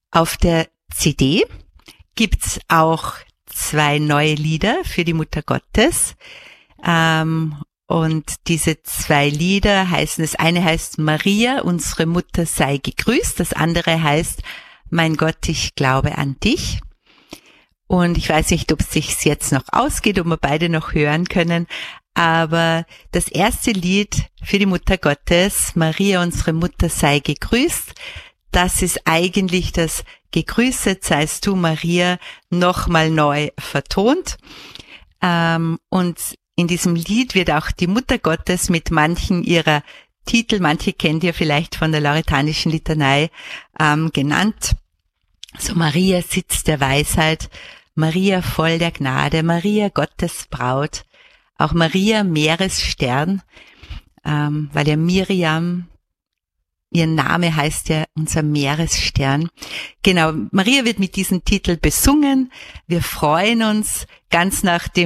Auf der CD gibt's auch 2 neue Lieder für die Mutter Gottes. Und diese 2 Lieder heißen, das eine heißt Maria, unsere Mutter sei gegrüßt, das andere heißt Mein Gott, ich glaube an dich. Und ich weiß nicht, ob es sich jetzt noch ausgeht, ob wir beide noch hören können, aber das erste Lied für die Mutter Gottes, Maria, unsere Mutter sei gegrüßt, das ist eigentlich das Gegrüßet seist du, Maria, nochmal neu vertont. Und in diesem Lied wird auch die Mutter Gottes mit manchen ihrer Titel, manche kennt ihr vielleicht von der Lauretanischen Litanei, genannt. So Maria, Sitz der Weisheit, Maria voll der Gnade, Maria Gottes Braut, auch Maria Meeresstern, weil ja Miriam, ihr Name heißt ja unser Meeresstern. Genau, Maria wird mit diesem Titel besungen. Wir freuen uns ganz nach dem